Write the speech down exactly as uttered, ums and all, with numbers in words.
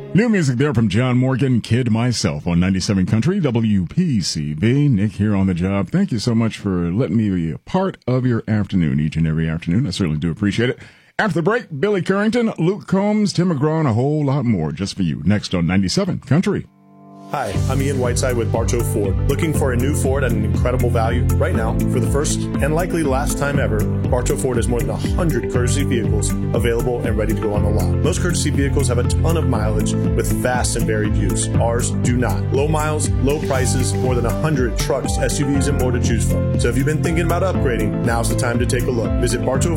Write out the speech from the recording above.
New music there from John Morgan, Kid Myself on ninety-seven Country, W P C V. Nick here on the job. Thank you so much for letting me be a part of your afternoon each and every afternoon. I certainly do appreciate it. After the break, Billy Currington, Luke Combs, Tim McGraw, and a whole lot more just for you. Next on ninety-seven Country. Hi, I'm Ian Whiteside with Bartow Ford. Looking for a new Ford at an incredible value? Right now, for the first and likely last time ever, Bartow Ford has more than one hundred courtesy vehicles available and ready to go on the lot. Most courtesy vehicles have a ton of mileage with vast and varied use. Ours do not. Low miles, low prices, more than one hundred trucks, S U Vs, and more to choose from. So if you've been thinking about upgrading, now's the time to take a look. Visit Bartow